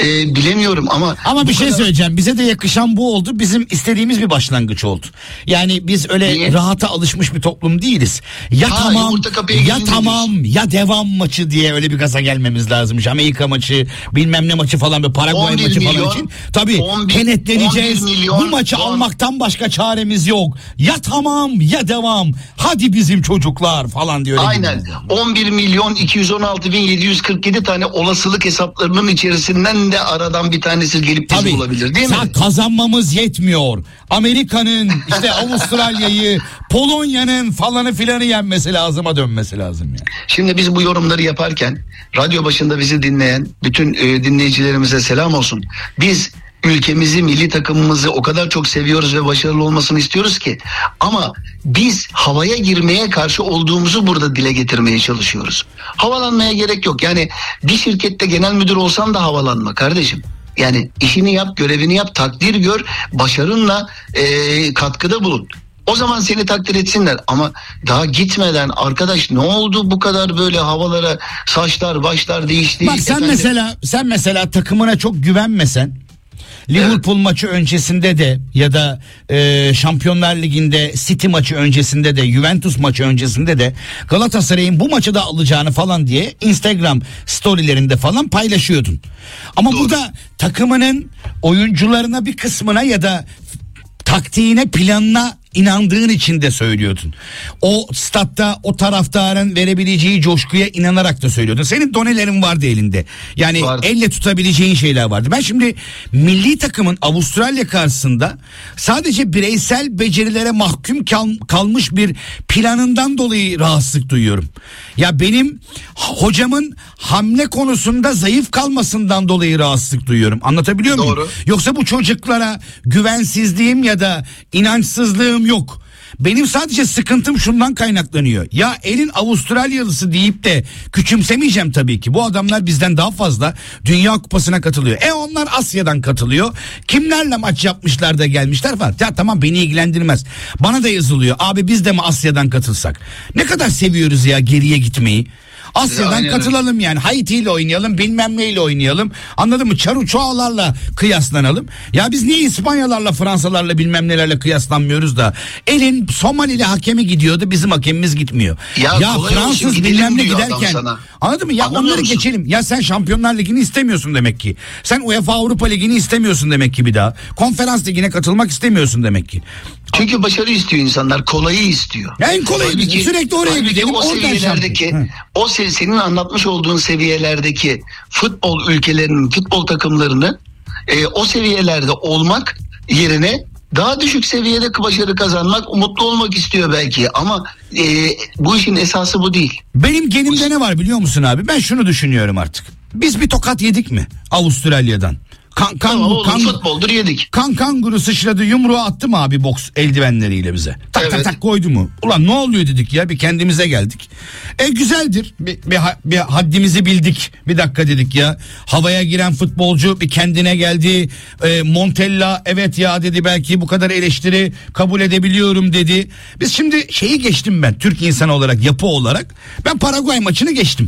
bilemiyorum ama bir şey söyleyeceğim. Bize de yakışan bu oldu. Bizim istediğimiz bir başlangıç oldu. Yani biz öyle rahata alışmış bir toplum değiliz. Ya devam maçı diye öyle bir gaza gelmemiz lazımmış. Amerika maçı, bilmem ne maçı falan, bir Paraguay maçı falan için. Tabii kenetleneceğiz. Bu maçı almaktan başka çaremiz yok. Ya tamam ya devam. Hadi bizim çocuklar falan diyor. Aynen. 11.216.747 tane olasılık hesaplarının içerisinden de aradan bir tanesi gelip bizi bulabilir, değil mi? Kazanmamız yetmiyor. Amerika'nın işte Avustralya'yı, Polonya'nın falanı filanı yenmesi lazıma dönmesi lazım yani. Şimdi biz bu yorumları yaparken radyo başında bizi dinleyen bütün dinleyicilerimize selam olsun. Biz ülkemizi, milli takımımızı o kadar çok seviyoruz ve başarılı olmasını istiyoruz ki, ama biz havaya girmeye karşı olduğumuzu burada dile getirmeye çalışıyoruz. Havalanmaya gerek yok. Yani bir şirkette genel müdür olsan da havalanma kardeşim. Yani işini yap, görevini yap, takdir gör, başarınla katkıda bulun. O zaman seni takdir etsinler, ama daha gitmeden arkadaş ne oldu bu kadar böyle havalara, saçlar başlar değişti. Bak sen mesela takımına çok güvenmesen, Liverpool maçı öncesinde de ya da Şampiyonlar Ligi'nde City maçı öncesinde de, Juventus maçı öncesinde de Galatasaray'ın bu maçı da alacağını falan diye Instagram storylerinde falan paylaşıyordun. Ama burada takımının oyuncularına bir kısmına ya da taktiğine, planına inandığın için de söylüyordun. O statta o taraftarın verebileceği coşkuya inanarak da söylüyordun. Senin donelerin vardı elinde. Yani elle tutabileceğin şeyler vardı. Ben şimdi milli takımın Avustralya karşısında sadece bireysel becerilere mahkum kalmış bir planından dolayı rahatsızlık duyuyorum. Ya benim hocamın hamle konusunda zayıf kalmasından dolayı rahatsızlık duyuyorum. Anlatabiliyor muyum? Doğru. Yoksa bu çocuklara güvensizliğim ya da inançsızlığım yok. Benim sadece sıkıntım şundan kaynaklanıyor. Ya elin Avustralyalısı deyip de küçümsemeyeceğim tabii ki. Bu adamlar bizden daha fazla Dünya Kupası'na katılıyor. Onlar Asya'dan katılıyor. Kimlerle maç yapmışlar da gelmişler falan. Ya tamam, beni ilgilendirmez. Bana da yazılıyor. Abi biz de mi Asya'dan katılsak? Ne kadar seviyoruz ya geriye gitmeyi. Asya'dan katılalım yani. Haiti ile oynayalım, bilmem neyle oynayalım. Anladın mı? Çaruçoğalarla kıyaslanalım. Ya biz niye İspanyalarla, Fransalarla, bilmem nelerle kıyaslanmıyoruz da? Elin Somalili hakemi gidiyordu, bizim hakemimiz gitmiyor. Ya Fransız bilmem ne giderken. Anladın mı? Ya onları geçelim. Ya sen Şampiyonlar Ligi'ni istemiyorsun demek ki. Sen UEFA Avrupa Ligi'ni istemiyorsun demek ki bir daha. Konferans Ligi'ne katılmak istemiyorsun demek ki. Çünkü başarı istiyor insanlar, kolayı istiyor. En kolayı sürekli oraya gidelim. O seviyelerdeki, senin anlatmış olduğun seviyelerdeki futbol ülkelerinin futbol takımlarını o seviyelerde olmak yerine daha düşük seviyede başarı kazanmak, mutlu olmak istiyor belki, ama bu işin esası bu değil. Benim genimde ne var biliyor musun abi? Ben şunu düşünüyorum artık. Biz bir tokat yedik mi Avustralya'dan? Futboldur yedik. Kanguru sıçradı, yumruğu attı mı abi boks eldivenleriyle bize? Tak koydu mu? Ulan ne oluyor dedik ya, bir kendimize geldik. Güzeldir. Bir haddimizi bildik. Bir dakika dedik ya. Havaya giren futbolcu bir kendine geldi. Montella evet ya dedi, belki bu kadar eleştiri kabul edebiliyorum dedi. Biz şimdi şeyi geçtim ben, Türk insanı olarak, yapı olarak. Ben Paraguay maçını geçtim.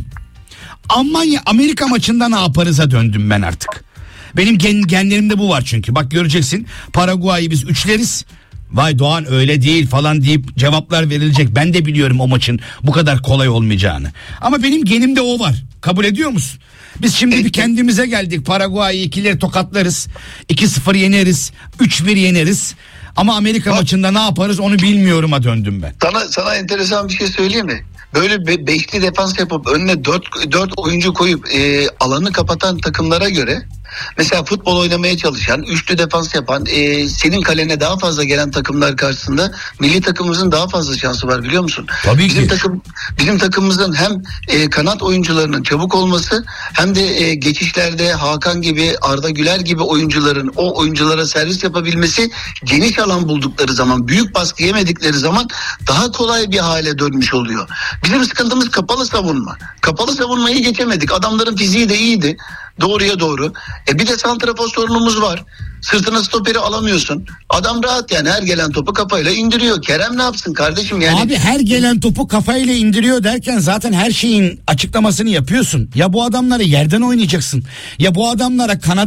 Amerika maçında ne yaparız'a döndüm ben artık. Benim genlerimde bu var çünkü. Bak göreceksin, Paraguay'ı biz üçleriz. Vay Doğan öyle değil falan deyip cevaplar verilecek. Ben de biliyorum o maçın bu kadar kolay olmayacağını. Ama benim genimde o var. Kabul ediyor musun? Biz şimdi bir kendimize geldik. Paraguay'ı ikileri tokatlarız. 2-0 yeneriz. 3-1 yeneriz. Ama Amerika maçında ne yaparız onu bilmiyorum'a döndüm ben. Sana enteresan bir şey söyleyeyim mi? Böyle beşli defans yapıp önüne 4 oyuncu koyup alanı kapatan takımlara göre, mesela futbol oynamaya çalışan, üçlü defans yapan, senin kalene daha fazla gelen takımlar karşısında milli takımımızın daha fazla şansı var, biliyor musun? Tabii ki. Bizim takımımızın hem kanat oyuncularının çabuk olması, hem de geçişlerde Hakan gibi, Arda Güler gibi oyuncuların o oyunculara servis yapabilmesi, geniş alan buldukları zaman, büyük baskı yemedikleri zaman daha kolay bir hale dönmüş oluyor. Bizim sıkıntımız kapalı savunma. Kapalı savunmayı geçemedik. Adamların fiziği de iyiydi. Doğruya doğru. Bir de santrafor sorunumuz var. Sırtına stoperi alamıyorsun. Adam rahat yani, her gelen topu kafayla indiriyor. Kerem ne yapsın kardeşim yani? Abi her gelen topu kafayla indiriyor derken zaten her şeyin açıklamasını yapıyorsun. Ya bu adamları yerden oynayacaksın. Ya bu adamlara kanat